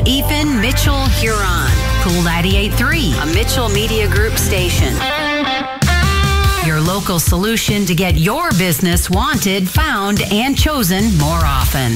Ethan Mitchell Huron. Cool 98.3, a Mitchell Media Group station. Your local solution to get your business wanted, found, and chosen more often.